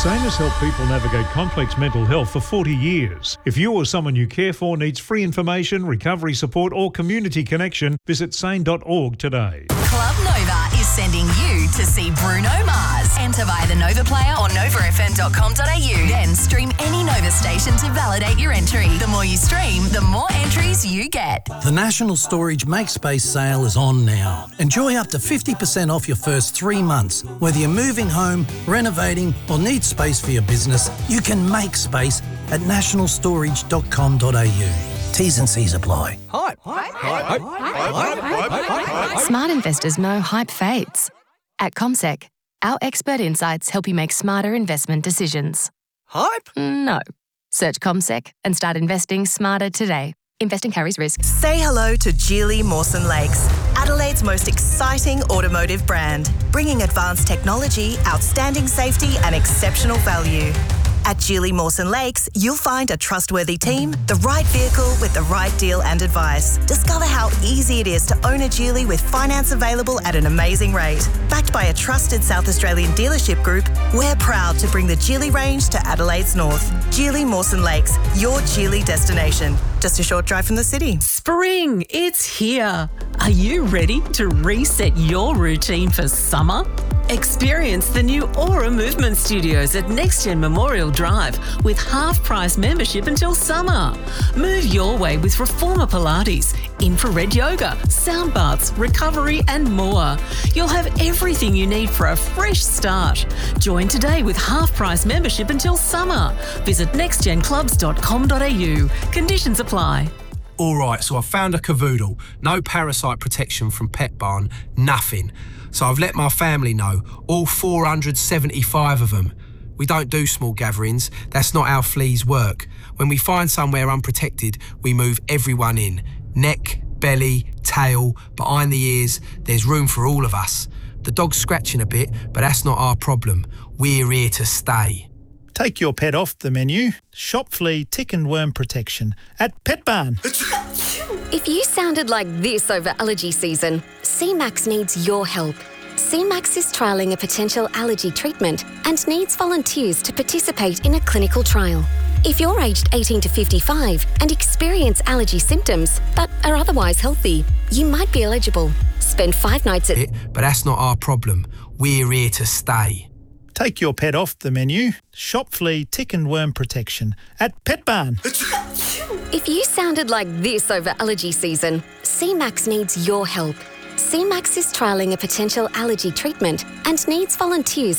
SANE has helped people navigate complex mental health for 40 years. If you or someone you care for needs free information, recovery support or community connection, visit sane.org today. Club Nova is sending you to see Bruno Mars. Enter via the Nova player or novafm.com.au. Then stream any Nova station to validate your entry. The more you stream, the more entries you get. The National Storage Make Space sale is on now. Enjoy up to 50% off your first 3 months. Whether you're moving home, renovating or need space for your business, you can make space at nationalstorage.com.au. T's and C's apply. Hype. Smart investors know hype fades. At CommSec, our expert insights help you make smarter investment decisions. Hype? No. Search CommSec and start investing smarter today. Investing carries risk. Say hello to Geely Mawson Lakes, Adelaide's most exciting automotive brand, bringing advanced technology, outstanding safety and exceptional value. At Geely Mawson Lakes, you'll find a trustworthy team, the right vehicle with the right deal and advice. Discover how easy it is to own a Geely with finance available at an amazing rate. Backed by a trusted South Australian dealership group, we're proud to bring the Geely range to Adelaide's north. Geely Mawson Lakes, your Geely destination. Just a short drive from the city. Spring, it's here. Are you ready to reset your routine for summer? Experience the new Aura Movement Studios at NextGen Memorial Drive with half-price membership until summer. Move your way with Reformer Pilates, infrared yoga, sound baths, recovery and more. You'll have everything you need for a fresh start. Join today with half-price membership until summer. Visit nextgenclubs.com.au. Conditions apply. All right, so I found a cavoodle. No parasite protection from Pet Barn, nothing. So I've let my family know, all 475 of them. We don't do small gatherings, that's not how fleas work. When we find somewhere unprotected, we move everyone in. Neck, belly, tail, behind the ears, there's room for all of us. The dog's scratching a bit, but that's not our problem. We're here to stay. Take your pet off the menu. Shop flea, tick and worm protection at Pet Barn. If you sounded like this over allergy season, CMAX needs your help. CMAX is trialling a potential allergy treatment and needs volunteers to participate in a clinical trial. If you're aged 18 to 55 and experience allergy symptoms but are otherwise healthy, you might be eligible. Spend 5 nights at... But that's not our problem. We're here to stay. Take your pet off the menu. Shop flea, tick and worm protection at Pet Barn. If you sounded like this over allergy season, CMAX needs your help. CMAX is trialling a potential allergy treatment and needs volunteers